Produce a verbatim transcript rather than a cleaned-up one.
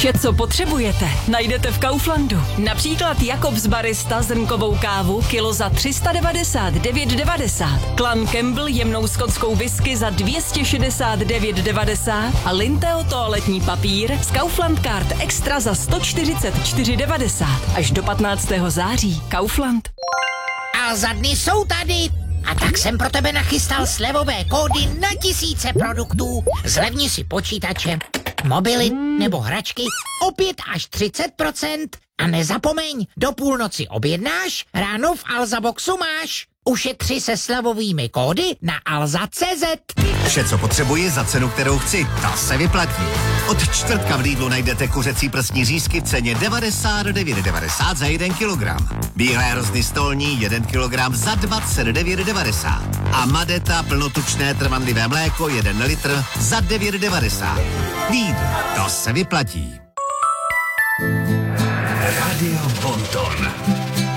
Vše, co potřebujete, najdete v Kauflandu. Například Jakobs Barista zrnkovou kávu kilo za tři sta devadesát devět devadesát, Clan Campbell jemnou skotskou whisky za dvě stě šedesát devět devadesát a Linteo toaletní papír z Kaufland Card Extra za sto čtyřicet čtyři devadesát. Až do patnáctého září. Kaufland. A za dny jsou tady. A tak jsem pro tebe nachystal slevové kódy na tisíce produktů. Zlevni si počítače, mobily nebo hračky o pět až třicet procent. A nezapomeň, do půlnoci objednáš, ráno v Alza Boxu máš. Ušetři se slevovými kódy na alza tečka cé zet. Vše, co potřebuji za cenu, kterou chci, ta se vyplatí. Od čtvrtka v Lidlu najdete kuřecí prsní řízky v ceně devadesát devět devadesát za jeden kilogram. Bílé hrozny stolní jeden kilogram za dvacet devět devadesát. A Madeta plnotučné trvanlivé mléko jeden litr za devět devadesát. Lidl, to se vyplatí. Radio Bonton.